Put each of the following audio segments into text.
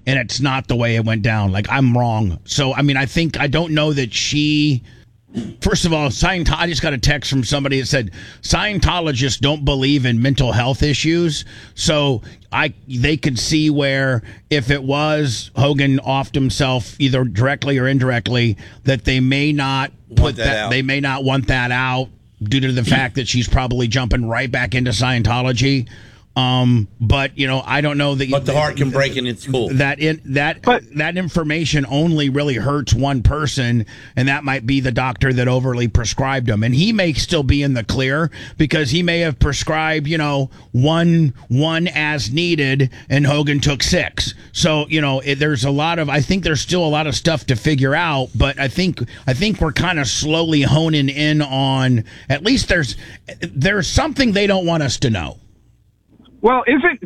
and it's not the way it went down. Like, I'm wrong. So, I mean, I don't know that she. First of all, I just got a text from somebody that said Scientologists don't believe in mental health issues. So they could see where if it was Hogan offed himself either directly or indirectly, that they may not want that out due to the fact that she's probably jumping right back into Scientology. But I don't know that. But the heart can break and it's cool. That information only really hurts one person, and that might be the doctor that overly prescribed them. And he may still be in the clear because he may have prescribed, one as needed, and Hogan took 6. So there's a lot of. I think there's still a lot of stuff to figure out. But I think we're kind of slowly honing in on. At least there's something they don't want us to know. Well,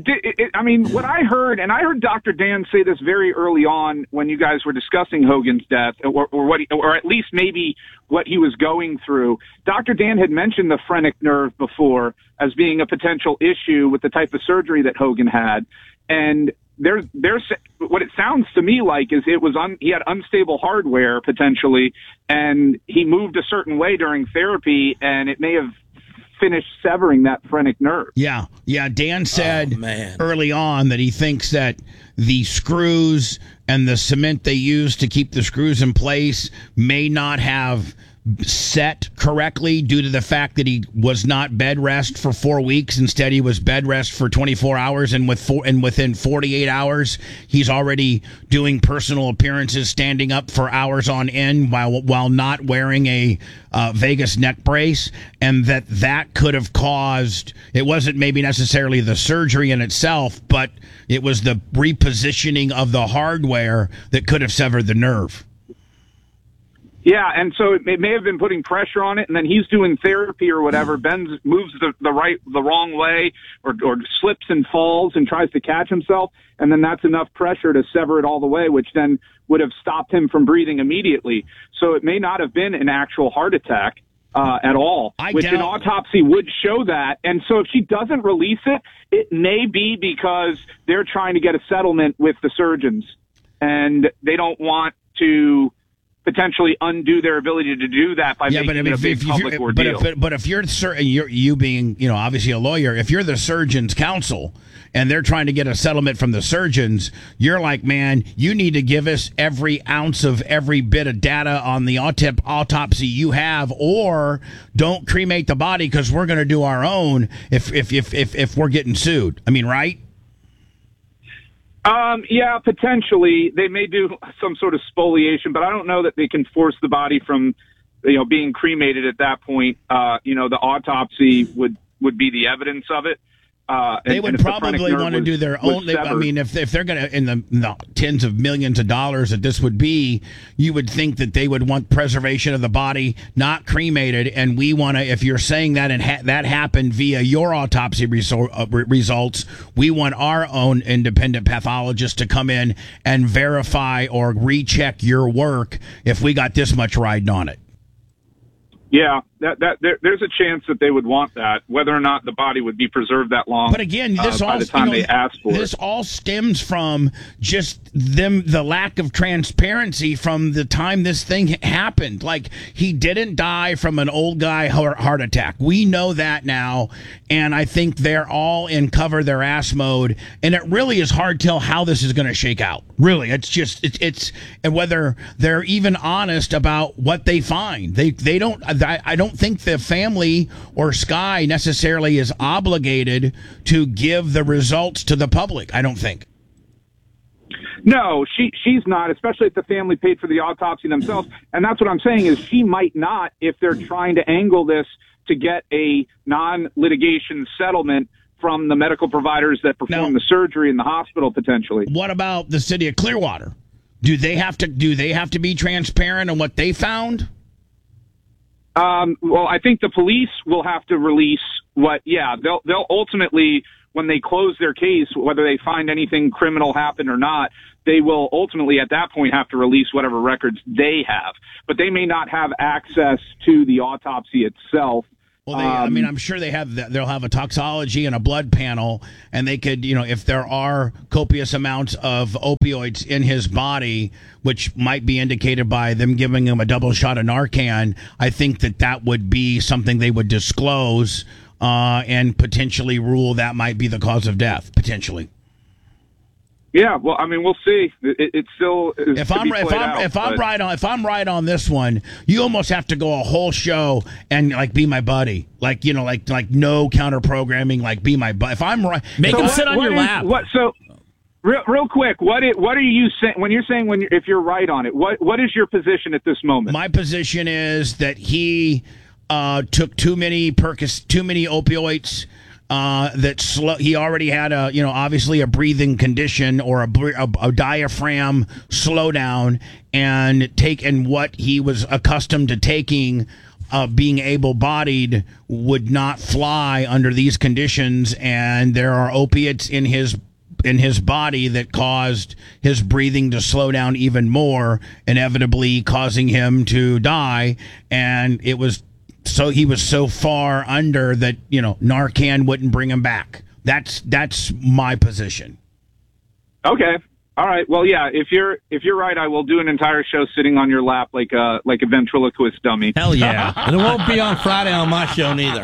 I mean, what I heard, and I heard Dr. Dan say this very early on when you guys were discussing Hogan's death, or at least maybe what he was going through. Dr. Dan had mentioned the phrenic nerve before as being a potential issue with the type of surgery that Hogan had, and there's what it sounds to me like is he had unstable hardware potentially, and he moved a certain way during therapy, and it may have finished severing that phrenic nerve. Yeah. Dan said early on that he thinks that the screws and the cement they use to keep the screws in place may not have set correctly due to the fact that he was not bed rest for 4 weeks. Instead, he was bed rest for 24 hours, and within 48 hours, he's already doing personal appearances, standing up for hours on end while not wearing a Vegas neck brace, and that could have caused. It wasn't maybe necessarily the surgery in itself, but it was the repositioning of the hardware that could have severed the nerve. Yeah, and so it may have been putting pressure on it, and then he's doing therapy or whatever, moves the wrong way, or slips and falls and tries to catch himself, and then that's enough pressure to sever it all the way, which then would have stopped him from breathing immediately. So it may not have been an actual heart attack at all, an autopsy would show that. And so if she doesn't release it, it may be because they're trying to get a settlement with the surgeons, and they don't want to potentially undo their ability to do that by making it a big public ordeal. But if you're you being obviously a lawyer, if you're the surgeon's counsel and they're trying to get a settlement from the surgeons, you're like, man, you need to give us every ounce of every bit of data on the autopsy you have, or don't cremate the body because we're going to do our own if we're getting sued. I mean, right? Yeah, potentially. They may do some sort of spoliation, but I don't know that they can force the body from, being cremated at that point. The autopsy would be the evidence of it. They would probably want to do their own. If they're going to, in the tens of millions of dollars that this would be, you would think that they would want preservation of the body, not cremated. And we want to, if you're saying that and that happened via your autopsy results, we want our own independent pathologist to come in and verify or recheck your work if we got this much riding on it. Yeah, there's a chance that they would want that, whether or not the body would be preserved that long. But again, this by the time they ask for this all stems from just the lack of transparency from the time this thing happened. Like, he didn't die from an old guy heart attack. We know that now, and I think they're all in cover their ass mode, and it really is hard to tell how this is going to shake out. Really, it's and whether they're even honest about what they find. They don't. I don't think the family or Sky necessarily is obligated to give the results to the public. I don't think. No, she's not, especially if the family paid for the autopsy themselves. And that's what I'm saying is she might not, if they're trying to angle this to get a non-litigation settlement from the medical providers that perform the surgery in the hospital potentially. What about the city of Clearwater? Do they have to be transparent on what they found? Well, I think the police will have to release they'll ultimately, when they close their case, whether they find anything criminal happened or not, they will ultimately at that point have to release whatever records they have. But they may not have access to the autopsy itself Well, I mean, I'm sure they'll have a toxology and a blood panel, and they could, if there are copious amounts of opioids in his body, which might be indicated by them giving him a double shot of Narcan, I think that would be something they would disclose and potentially rule that might be the cause of death, potentially. Yeah, well, I mean, we'll see. It still is if I'm right on this one, you almost have to go a whole show and be my buddy, like no counter programming, be my buddy. If I'm right, make him sit on your lap. Real quick, what are you saying when you're saying if you're right on it? What is your position at this moment? My position is that he took too many opioids. He already had obviously a breathing condition or a diaphragm slowdown, and what he was accustomed to taking, being able-bodied, would not fly under these conditions, and there are opiates in his body that caused his breathing to slow down even more, inevitably causing him to die, and it was. So he was so far under that, Narcan wouldn't bring him back. That's my position. Okay. All right. Well, yeah, if you're right, I will do an entire show sitting on your lap like a ventriloquist dummy. Hell yeah. And it won't be on Friday on my show neither.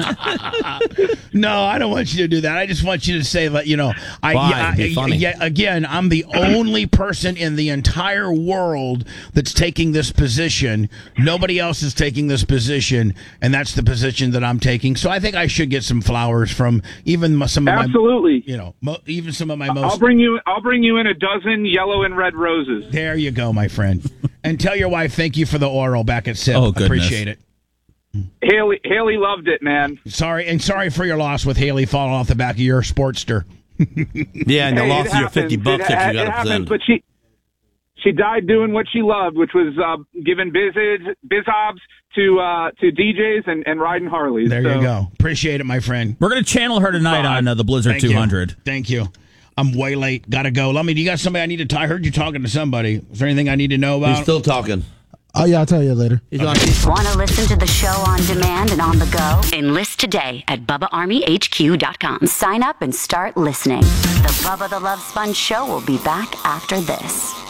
No, I don't want you to do that. I just want you to say that, funny. Again, I'm the only person in the entire world that's taking this position. Nobody else is taking this position, and that's the position that I'm taking. So I think I should get some flowers from even some of Absolutely. even some of my most. I'll bring you in a dozen yellow and red roses. There you go, my friend. And tell your wife thank you for the oral back at SIP. Oh, goodness. Appreciate it. Haley loved it, man. Sorry for your loss with Haley falling off the back of your Sportster. Yeah, and the loss of your $50 that you got to send. But she died doing what she loved, which was giving biz obs to DJs and riding Harleys. There you go. Appreciate it, my friend. We're going to channel her tonight on the Blizzard 200. Thank you. I'm way late. Gotta go. Do you got somebody I need to talk? I heard you talking to somebody. Is there anything I need to know about? He's still talking. Oh, yeah, I'll tell you later. Want to listen to the show on demand and on the go? Enlist today at BubbaArmyHQ.com. Sign up and start listening. The Bubba the Love Sponge Show will be back after this.